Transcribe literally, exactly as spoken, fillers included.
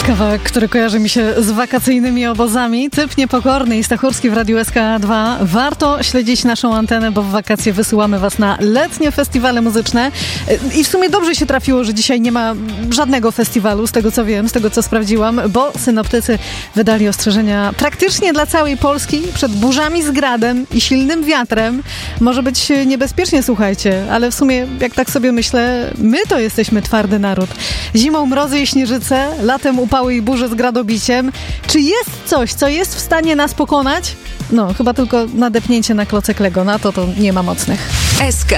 Kawałek, który kojarzy mi się z wakacyjnymi obozami. Typ Niepokorny i Stachurski w Radiu S K dwa. Warto śledzić naszą antenę, bo w wakacje wysyłamy was na letnie festiwale muzyczne. I w sumie dobrze się trafiło, że dzisiaj nie ma żadnego festiwalu, z tego co wiem, z tego co sprawdziłam, bo synoptycy wydali ostrzeżenia praktycznie dla całej Polski przed burzami z gradem i silnym wiatrem. Może być niebezpiecznie, słuchajcie, ale w sumie, jak tak sobie myślę, my to jesteśmy twardy naród. Zimą mrozy i śnieżyce, latem upały i burze z gradobiciem. Czy jest coś, co jest w stanie nas pokonać? No, chyba tylko nadepnięcie na klocek Lego. Na to to nie ma mocnych. S K